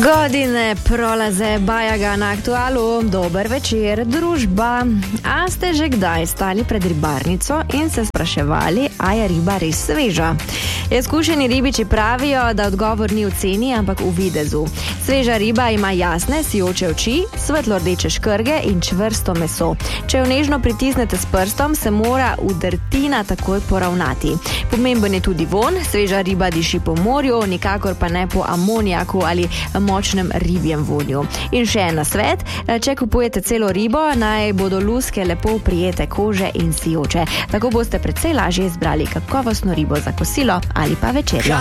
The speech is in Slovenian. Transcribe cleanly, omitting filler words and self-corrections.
Godine prolaze Bajaga na Aktualu. Dober večer, družba. A ste že kdaj stali pred ribarnico in se spraševali, a je riba res sveža? Izkušeni ribiči pravijo, da odgovor ni v ceni, ampak v videzu. Sveža riba ima jasne, sijoče oči, svetlo-rdeče škrge in čvrsto meso. Če jo nežno pritisnete s prstom, se mora udrtina takoj poravnati. Pomemben je tudi vonj. Sveža riba diši po morju, nikakor pa ne po amonijaku ali močnem ribjem vonju. In še en nasvet, če kupujete celo ribo, naj bodo luske lepo prijete kože in sijoče. Tako boste precej lažje izbrali kakovostno ribo za kosilo ali pa večerjo.